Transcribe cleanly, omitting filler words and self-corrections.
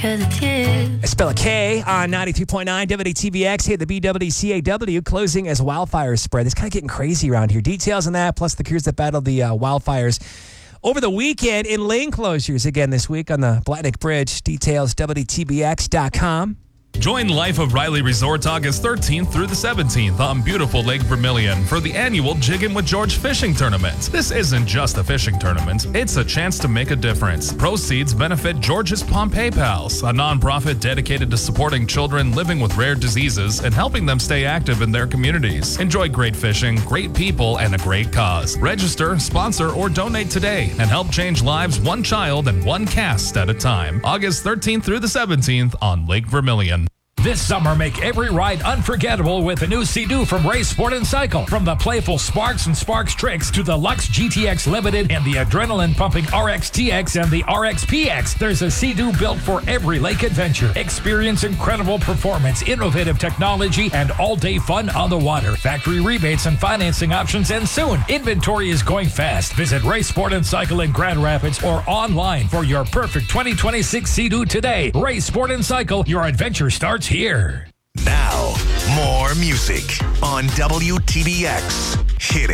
'cause it's you. I spell a K on 93.9 WTVX. Hey, the BWCAW closing as wildfires spread. It's kind of getting crazy around here. Details on that, plus the crews that battled the wildfires over the weekend in lane closures again this week on the Blatnick Bridge. Details, WTBX.com. Join Life of Riley Resort August 13th through the 17th on beautiful Lake Vermilion for the annual Jiggin' with George fishing tournament. This isn't just a fishing tournament, it's a chance to make a difference. Proceeds benefit George's Pompeii Pals, a nonprofit dedicated to supporting children living with rare diseases and helping them stay active in their communities. Enjoy great fishing, great people, and a great cause. Register, sponsor, or donate today and help change lives one child and one cast at a time. August 13th through the 17th on Lake Vermilion. This summer, make every ride unforgettable with a new Sea-Doo from Ray Sport & Cycle. From the playful Sparks and Sparks Tricks to the Lux GTX Limited and the adrenaline-pumping RX-TX and the RX-PX, there's a Sea-Doo built for every lake adventure. Experience incredible performance, innovative technology, and all-day fun on the water. Factory rebates and financing options end soon. Inventory is going fast. Visit Ray Sport & Cycle in Grand Rapids or online for your perfect 2026 Sea-Doo today. Ray Sport & Cycle, your adventure starts here. Now, more music on WTBX. Hit it.